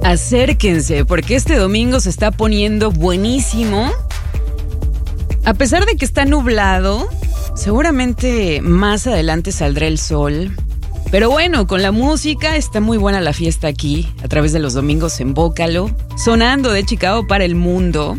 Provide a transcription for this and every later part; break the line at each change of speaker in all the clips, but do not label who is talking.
Acérquense, porque este domingo se está poniendo buenísimo. A pesar de que está nublado, seguramente más adelante saldrá el sol. Pero bueno, con la música está muy buena la fiesta aquí, a través de los domingos en Bócalo, sonando de Chicago para el mundo.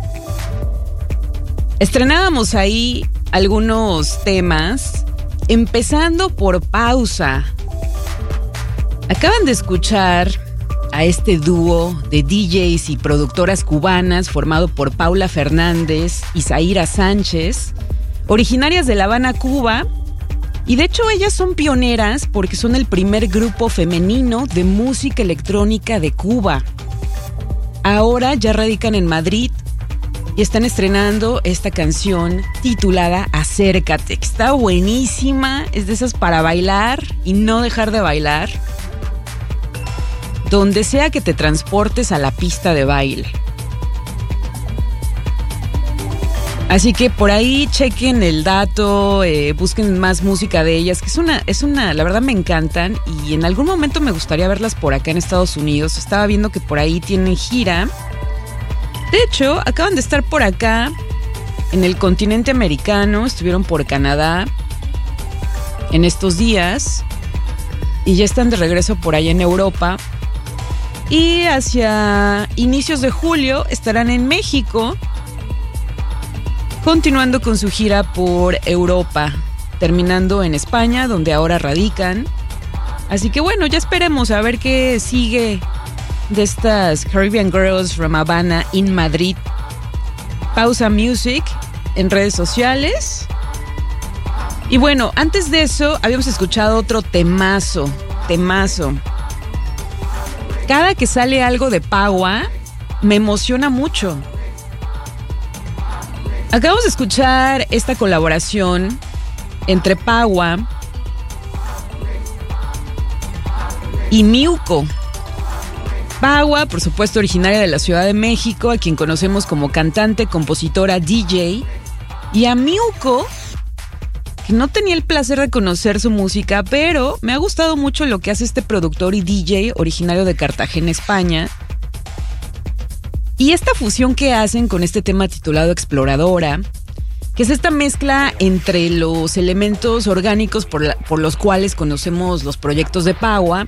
Estrenábamos ahí algunos temas, empezando por Pausa. Acaban de escuchar a este dúo de DJs y productoras cubanas formado por Paula Fernández y Zaira Sánchez, originarias de La Habana, Cuba. Y de hecho ellas son pioneras porque son el primer grupo femenino de música electrónica de Cuba. Ahora ya radican en Madrid y están estrenando esta canción titulada Acércate, que está buenísima, es de esas para bailar y no dejar de bailar, donde sea que te transportes a la pista de baile. Así que por ahí chequen el dato, busquen más música de ellas, que es una, la verdad me encantan y en algún momento me gustaría verlas por acá en Estados Unidos. Estaba viendo que por ahí tienen gira. De hecho, acaban de estar por acá en el continente americano, estuvieron por Canadá en estos días y ya están de regreso por allá en Europa. Y hacia inicios de julio estarán en México, continuando con su gira por Europa, terminando en España, donde ahora radican. Así que bueno, ya esperemos a ver qué sigue de estas Caribbean Girls from Havana in Madrid. Pausa Music en redes sociales. Y bueno, antes de eso habíamos escuchado otro temazo. Cada que sale algo de Paua, me emociona mucho. Acabamos de escuchar esta colaboración entre Paua y Miuco. Paua, por supuesto, originaria de la Ciudad de México, a quien conocemos como cantante, compositora, DJ. Y a Miuco, que no tenía el placer de conocer su música, pero me ha gustado mucho lo que hace este productor y DJ originario de Cartagena, España. Y esta fusión que hacen con este tema titulado Exploradora, que es esta mezcla entre los elementos orgánicos por los cuales conocemos los proyectos de Paua.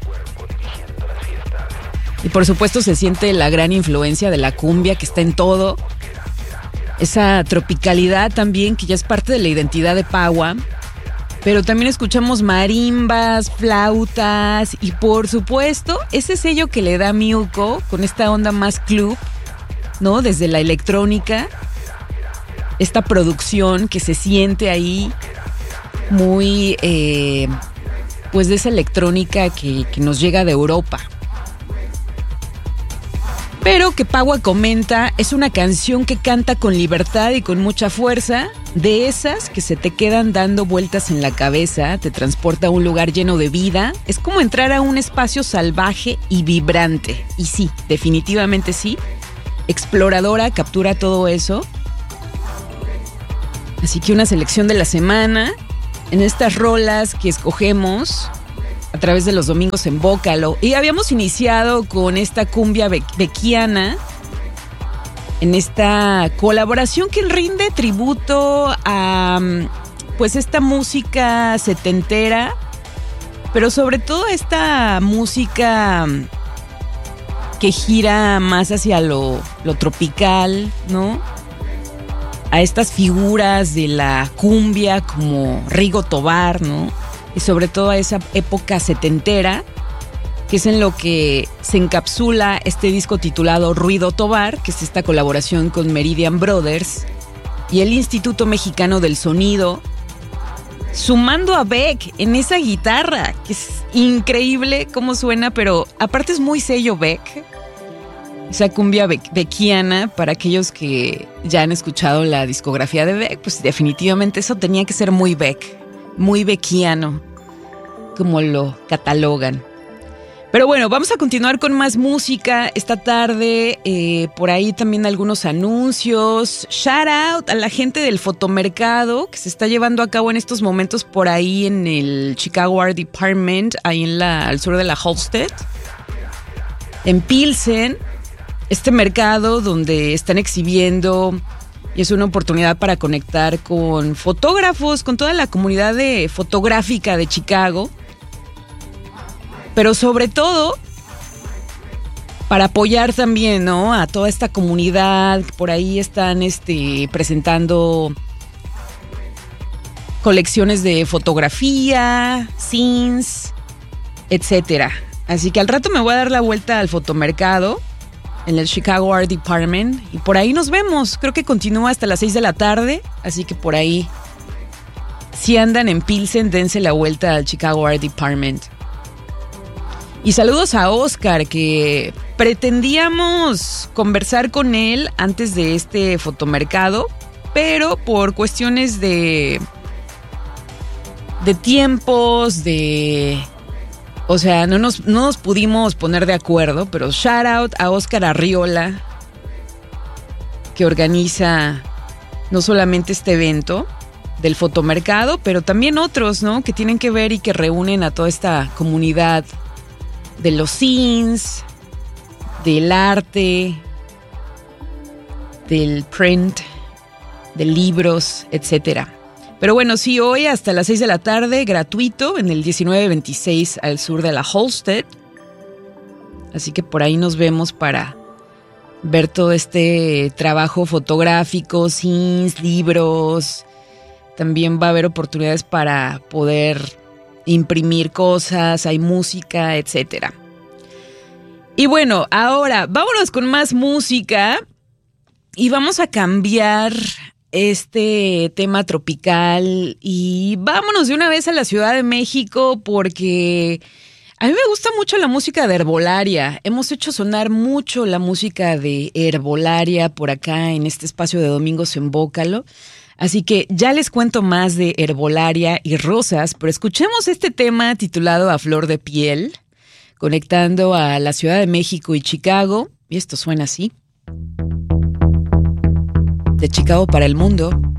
Y por supuesto se siente la gran influencia de la cumbia que está en todo. Esa tropicalidad también que ya es parte de la identidad de Paua. Pero también escuchamos marimbas, flautas y por supuesto ese sello que le da Miuco con esta onda más club, ¿no? Desde la electrónica, esta producción que se siente ahí muy, pues de esa electrónica que nos llega de Europa. Pero que Paua comenta, es una canción que canta con libertad y con mucha fuerza, de esas que se te quedan dando vueltas en la cabeza, te transporta a un lugar lleno de vida, es como entrar a un espacio salvaje y vibrante. Y sí, definitivamente sí, Exploradora captura todo eso. Así que una selección de la semana en estas rolas que escogemos a través de los domingos en Bócalo. Y habíamos iniciado con esta cumbia bequiana, en esta colaboración que rinde tributo a pues esta música setentera, pero sobre todo esta música que gira más hacia lo tropical, ¿no? A estas figuras de la cumbia como Rigo Tobar, ¿no? Y sobre todo a esa época setentera, que es en lo que se encapsula este disco titulado Ruido Tobar, que es esta colaboración con Meridian Brothers y el Instituto Mexicano del Sonido, sumando a Beck en esa guitarra, que es increíble cómo suena, pero aparte es muy sello Beck, esa cumbia beckiana. Para aquellos que ya han escuchado la discografía de Beck, pues definitivamente eso tenía que ser muy Beck, muy beckiano, como lo catalogan. Pero bueno, vamos a continuar con más música esta tarde. Por ahí también algunos anuncios. Shout out a la gente del fotomercado que se está llevando a cabo en estos momentos por ahí en el Chicago Art Department, ahí al sur de la Halsted. en Pilsen, este mercado donde están exhibiendo, y es una oportunidad para conectar con fotógrafos, con toda la comunidad fotográfica de Chicago, pero sobre todo para apoyar también, ¿no?, a toda esta comunidad. Por ahí están presentando colecciones de fotografía, zines, etcétera. Así que al rato me voy a dar la vuelta al fotomercado en el Chicago Art Department y por ahí nos vemos. Creo que continúa hasta las 6 de la tarde, así que por ahí, si andan en Pilsen, dense la vuelta al Chicago Art Department. Y saludos a Oscar, que pretendíamos conversar con él antes de este fotomercado, pero por cuestiones de tiempos, o sea, no nos pudimos poner de acuerdo, pero shout out a Oscar Arriola, que organiza no solamente este evento del fotomercado, pero también otros, ¿no?, que tienen que ver y que reúnen a toda esta comunidad de los zines, del arte, del print, de libros, etcétera. Pero bueno, sí, hoy hasta las 6 de la tarde, gratuito, en el 1926 al sur de la Halsted. Así que por ahí nos vemos para ver todo este trabajo fotográfico, zines, libros. También va a haber oportunidades para poder imprimir cosas, hay música, etcétera. Y bueno, ahora vámonos con más música y vamos a cambiar este tema tropical y vámonos de una vez a la Ciudad de México, porque a mí me gusta mucho la música de Herbolaria. Hemos hecho sonar mucho la música de Herbolaria por acá en este espacio de Domingos en Bócalo. Así que ya les cuento más de Herbolaria y Rosas, pero escuchemos este tema titulado A Flor de Piel, conectando a la Ciudad de México y Chicago. Y esto suena así. De Chicago para el mundo.